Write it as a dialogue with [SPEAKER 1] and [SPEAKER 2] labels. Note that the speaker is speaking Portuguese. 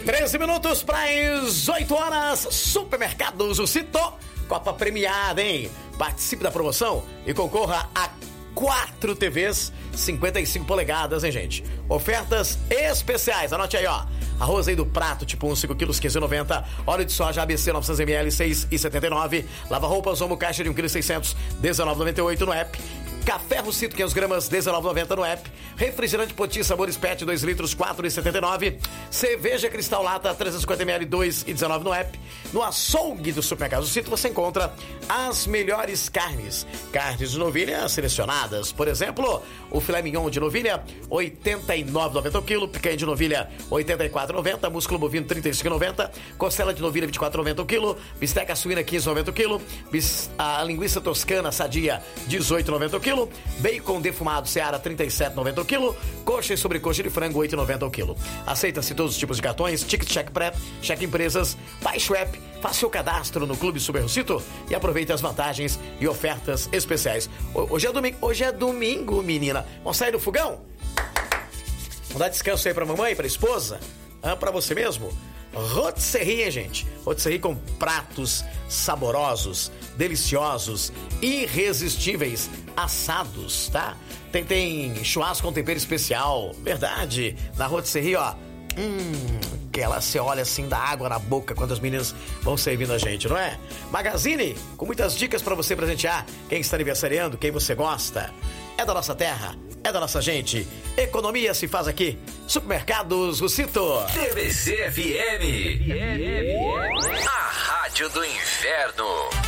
[SPEAKER 1] 13 minutos para as 8 horas. Supermercados, o Cito. Copa premiada, hein? Participe da promoção e concorra a 4 TVs 55 polegadas, hein, gente? Ofertas especiais. Anote aí, ó. Arroz aí do prato, tipo 1, 5 quilos, 15,90. Óleo de soja ABC 900 ml, 6,79. Lava-roupas Omo caixa de 1,6 kg, 19,98 no app. Café Russito, 500 gramas, 19,90 no app. Refrigerante Poti, sabores PET, 2 litros, 4,79. Cerveja Cristal Lata, 350 ml, 2,19 no app. No açougue do Supermercado Russito você encontra as melhores carnes. Carnes de novilha selecionadas. Por exemplo, o filé mignon de novilha, 89,90 o quilo. Picanha de novilha, 84,90. Músculo bovino, 35,90. Costela de novilha, 24,90 o quilo. Bisteca suína, 15,90 o quilo. A linguiça toscana sadia, 18,90 o quilo. Bacon defumado Seara, 37,90 o quilo. Coxa e sobrecoxa de frango, 8,90 o quilo. Aceita-se todos os tipos de cartões, ticket, cheque pré, cheque empresas. Baixe o app, faça seu cadastro no Clube Super Russito e aproveite as vantagens e ofertas especiais. Hoje é domingo, menina. Vamos sair do fogão? Vamos dar descanso aí pra mamãe, pra esposa? Pra você mesmo? Rotisserie, gente. Rotisserie com pratos saborosos, deliciosos, irresistíveis, assados, tá? Tem churrasco com tempero especial, verdade. Na Rotisserie, ó. Que ela se olha assim, dá água na boca quando as meninas vão servindo a gente, não é? Magazine, com muitas dicas pra você presentear quem está aniversariando, quem você gosta. É da nossa terra, é da nossa gente. Economia se faz aqui. Supermercados Russito.
[SPEAKER 2] TVC FM. A Rádio do Inverno.